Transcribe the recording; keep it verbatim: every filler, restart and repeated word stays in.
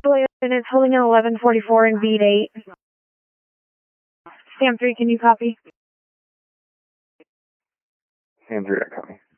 and it's holding an eleven forty-four in beat eight. Sam three, can you copy? Sam three, I copy.